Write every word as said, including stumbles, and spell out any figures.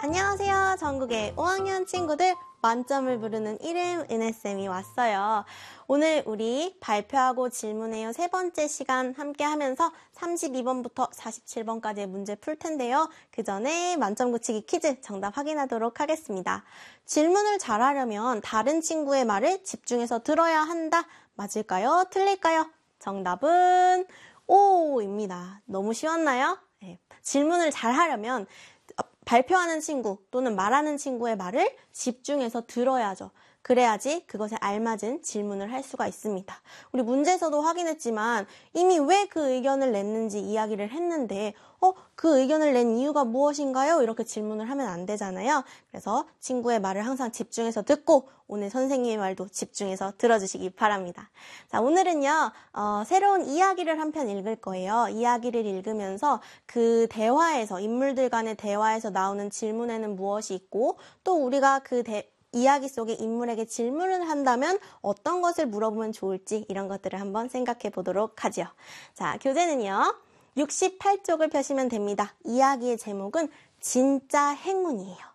안녕하세요. 전국의 오 학년 친구들, 만점을 부르는 이름 은혜쌤이 왔어요. 오늘 우리 발표하고 질문해요 세 번째 시간 함께 하면서 삼십이 번부터 사십칠 번까지의 문제 풀 텐데요. 그 전에 만점 굳히기 퀴즈 정답 확인하도록 하겠습니다. 질문을 잘하려면 다른 친구의 말을 집중해서 들어야 한다. 맞을까요? 틀릴까요? 정답은 오입니다. 너무 쉬웠나요? 네. 질문을 잘하려면 발표하는 친구 또는 말하는 친구의 말을 집중해서 들어야죠. 그래야지 그것에 알맞은 질문을 할 수가 있습니다. 우리 문제에서도 확인했지만 이미 왜 그 의견을 냈는지 이야기를 했는데 어, 그 의견을 낸 이유가 무엇인가요? 이렇게 질문을 하면 안 되잖아요. 그래서 친구의 말을 항상 집중해서 듣고 오늘 선생님의 말도 집중해서 들어주시기 바랍니다. 자, 오늘은요. 어, 새로운 이야기를 한 편 읽을 거예요. 이야기를 읽으면서 그 대화에서 인물들 간의 대화에서 나오는 질문에는 무엇이 있고 또 우리가 그 대, 이야기 속에 인물에게 질문을 한다면 어떤 것을 물어보면 좋을지 이런 것들을 한번 생각해 보도록 하죠. 자, 교재는요. 육십팔 쪽을 펴시면 됩니다. 이야기의 제목은 진짜 행운이에요.